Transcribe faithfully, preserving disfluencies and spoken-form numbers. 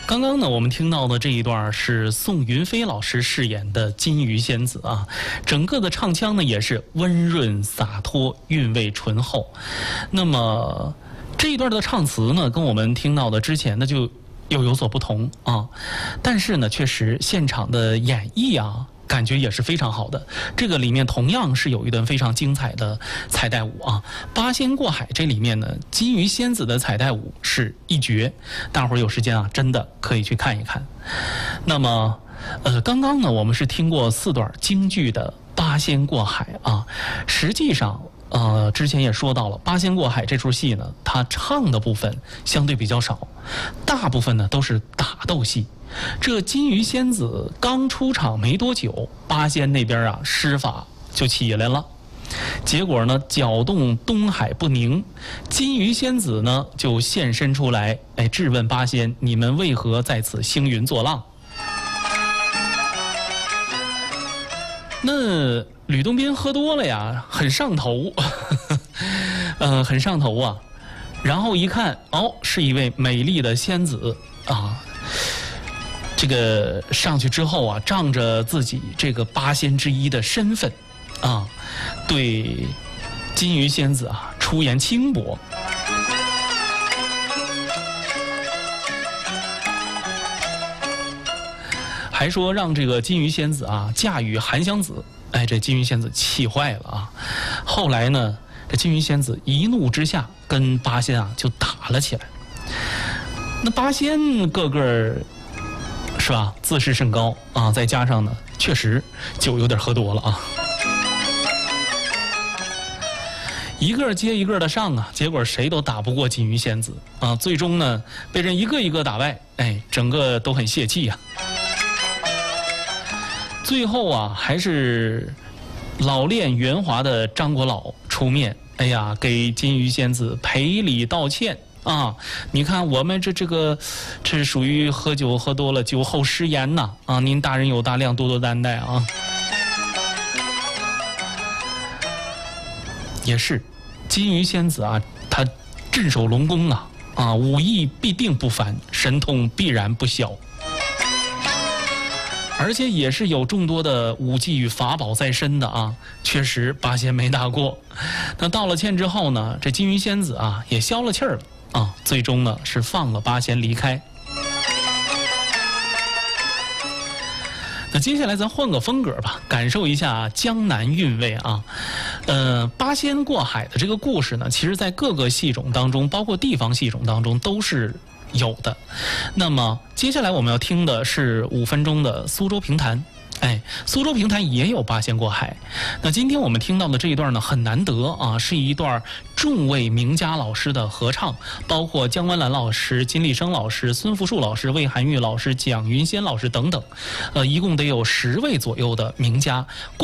刚刚呢，我们听到的这一段是宋云飞老师饰演的金鱼仙子啊，整个的唱腔呢也是温润洒脱，韵味醇厚。那么这一段的唱词呢，跟我们听到的之前的就又有所不同啊，但是呢，确实现场的演绎啊，感觉也是非常好的。这个里面同样是有一段非常精彩的彩带舞啊，八仙过海这里面呢，金鱼仙子的彩带舞是一绝，大伙儿有时间啊，真的可以去看一看。那么，呃，刚刚呢，我们是听过四段京剧的八仙过海啊，实际上。呃，之前也说到了，八仙过海这出戏呢，它唱的部分相对比较少，大部分呢都是打斗戏。这金鱼仙子刚出场没多久，八仙那边啊施法就起来了，结果呢搅动东海不宁，金鱼仙子呢就现身出来，哎，质问八仙：你们为何在此兴云作浪？那吕洞宾喝多了呀，很上头，呃，很上头啊。然后一看，哦，是一位美丽的仙子啊。这个上去之后啊，仗着自己这个八仙之一的身份啊，对金鱼仙子啊出言轻薄。还说让这个金鱼仙子啊驾驭韩湘子，哎，这金鱼仙子气坏了啊。后来呢，这金鱼仙子一怒之下跟八仙啊就打了起来。那八仙个个是吧，自视甚高啊，再加上呢，确实酒有点喝多了啊，一个接一个的上啊，结果谁都打不过金鱼仙子啊，最终呢被人一个一个打败，哎，整个都很泄气呀、啊。最后啊，还是老练圆滑的张国老出面，哎呀，给金鱼仙子赔礼道歉啊！你看我们这这个，这是属于喝酒喝多了，酒后失言呐啊！您大人有大量，多多担待啊。也是，金鱼仙子啊，她镇守龙宫啊啊，武艺必定不凡，神通必然不小。而且也是有众多的武技与法宝在身的啊，确实八仙没打过。那道了歉之后呢，这金鱼仙子啊也消了气儿了啊，最终呢是放了八仙离开。那接下来咱换个风格吧，感受一下江南韵味啊。呃，八仙过海的这个故事呢，其实在各个戏种当中，包括地方戏种当中都是有的。那么接下来我们要听的是五分钟的苏州评弹。哎，苏州评弹也有八仙过海。那今天我们听到的这一段呢，很难得啊，是一段众位名家老师的合唱，包括姜文兰老师、金立生老师、孙福树老师、魏涵玉老师、蒋云仙老师等等，呃，一共得有十位左右的名家。